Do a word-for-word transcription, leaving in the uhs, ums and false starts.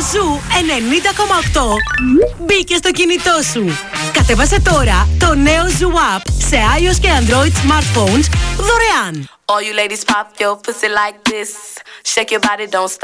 Ζου ενενήντα κόμμα οκτώ μπήκε στο κινητό σου. Κατέβασε τώρα το νέο Ζου App σε iOS και Android smartphones δωρεάν. All you ladies pop your pussy like this. Shake your body, don't stop.